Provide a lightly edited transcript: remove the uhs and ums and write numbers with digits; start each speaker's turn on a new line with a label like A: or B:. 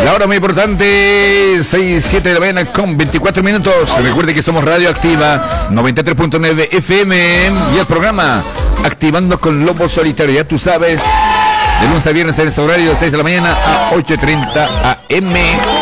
A: La hora muy importante, 6:07 de la mañana con 24 minutos. Recuerde que somos Radio Activa 93.9 FM y el programa Activando con Lobo Solitario, ya tú sabes, de lunes a viernes en este horario, 6 de la mañana a 8:30 AM.